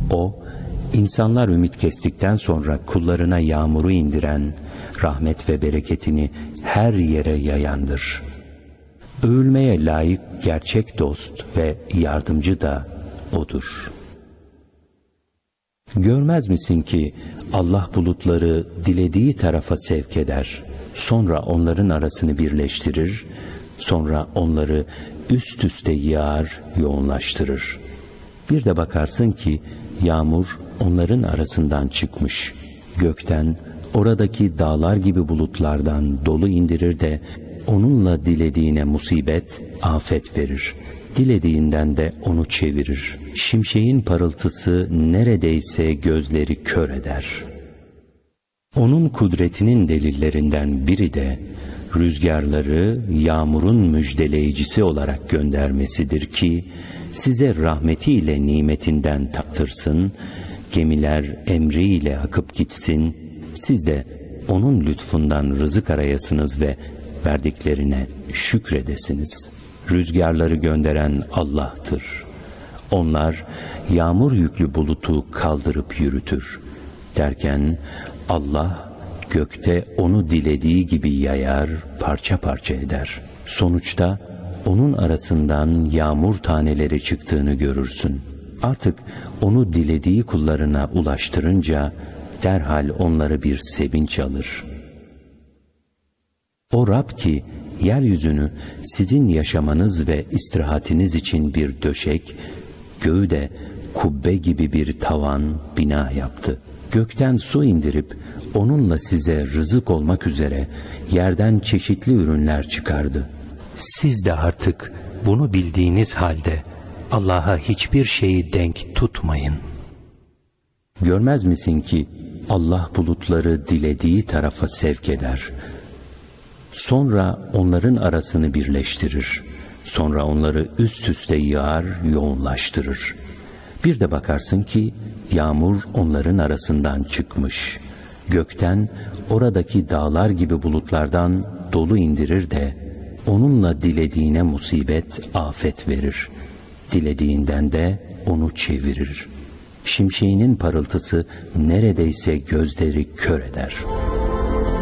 O, insanlar ümit kestikten sonra kullarına yağmuru indiren, rahmet ve bereketini her yere yayandır. Övülmeye layık gerçek dost ve yardımcı da O'dur. Görmez misin ki Allah bulutları dilediği tarafa sevk eder, sonra onların arasını birleştirir, sonra onları üst üste yağar, yoğunlaştırır. Bir de bakarsın ki yağmur onların arasından çıkmış, gökten oradaki dağlar gibi bulutlardan dolu indirir de onunla dilediğine musibet, afet verir. Dilediğinden de onu çevirir. Şimşeğin parıltısı neredeyse gözleri kör eder. Onun kudretinin delillerinden biri de rüzgarları yağmurun müjdeleyicisi olarak göndermesidir ki size rahmetiyle nimetinden tattırsın, gemiler emriyle akıp gitsin, siz de onun lütfundan rızık arayasınız ve verdiklerine şükredesiniz. Rüzgarları gönderen Allah'tır. Onlar yağmur yüklü bulutu kaldırıp yürütür. Derken Allah gökte onu dilediği gibi yayar, parça parça eder. Sonuçta onun arasından yağmur taneleri çıktığını görürsün. Artık onu dilediği kullarına ulaştırınca derhal onları bir sevinç alır. O Rab ki yeryüzünü sizin yaşamanız ve istirahatiniz için bir döşek, göğü de kubbe gibi bir tavan, bina yaptı. Gökten su indirip onunla size rızık olmak üzere yerden çeşitli ürünler çıkardı. Siz de artık bunu bildiğiniz halde Allah'a hiçbir şeyi denk tutmayın. Görmez misin ki Allah bulutları dilediği tarafa sevk eder. Sonra onların arasını birleştirir. Sonra onları üst üste yağar, yoğunlaştırır. Bir de bakarsın ki yağmur onların arasından çıkmış. Gökten oradaki dağlar gibi bulutlardan dolu indirir de onunla dilediğine musibet, afet verir. Dilediğinden de onu çevirir. Şimşeğinin parıltısı neredeyse gözleri kör eder.